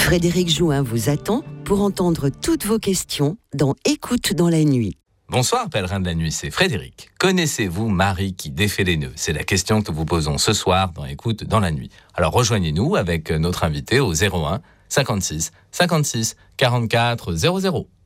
Frédéric Jouin vous attend pour entendre toutes vos questions dans Écoute dans la nuit. Bonsoir, pèlerin de la nuit, c'est Frédéric. Connaissez-vous Marie qui défait les nœuds ? C'est la question que nous vous posons ce soir dans Écoute dans la nuit. Alors rejoignez-nous avec notre invité au 01 56 56 44 00.